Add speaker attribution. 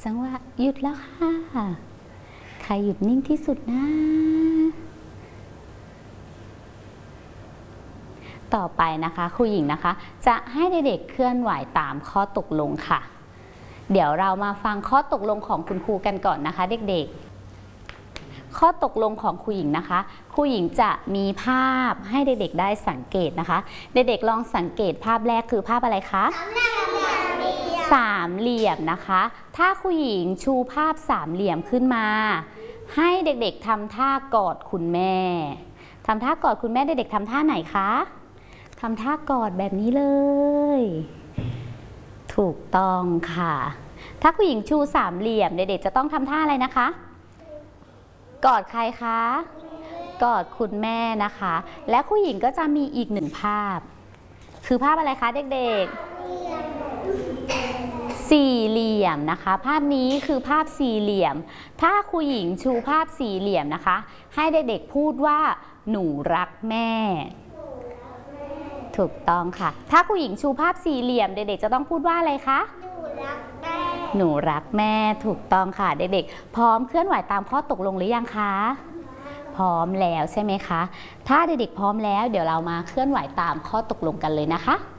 Speaker 1: จังหวะหยุดแล้วค่ะใครหยุดนิ่งที่สุดนะต่อไปนะคะครูหญิงนะคะจะให้เด็กๆเคลื่อนไหวตามข้อตกลงค่ะเดี๋ยวเรามาฟังข้อตกลงของคุณครูกันก่อนนะคะเด็กๆข้อตกลงของครูหญิงนะคะครูหญิงจะมีภาพให้เด็กๆได้สังเกตนะคะเด็กๆลองสังเกตภาพแรกคือภาพอะไรคะสามเหลี่ยมนะคะถ้าครูหญิงชูภาพสามเหลี่ยมขึ้นมาให้เด็กๆทำท่ากอดคุณแม่ทำท่ากอดคุณแม่เด็กๆทำท่าไหนคะทำท่ากอดแบบนี้เลยถูกต้องค่ะถ้าครูหญิงชูสามเหลี่ยมเด็กๆจะต้องทำท่าอะไรนะคะกอดใครคะกอดคุณแม่นะคะและครูหญิงก็จะมีอีกหนึ่งภาพคือภาพอะไรคะเด็กๆสี่เหลี่ยมนะคะภาพนี้คือภาพสี่เหลี่ยมถ้าครูหญิงชูภาพสี่เหลี่ยมนะคะให้เด็กๆพูดว่าหนูรักแม่ถูกต้องค่ะถ้าครูหญิงชูภาพสี่เหลี่ยมเด็กๆจะต้องพูดว่าอะไรคะหนูรักแม่ถูกต้องค่ะเด็กๆพร้อมเคลื่อนไหวตามข้อตกลงหรือยังคะพร้อมแล้วใช่ไหมคะถ้าเด็กๆพร้อมแล้วเดี๋ยวเรามาเคลื่อนไหวตามข้อตกลงกันเลยนะคะ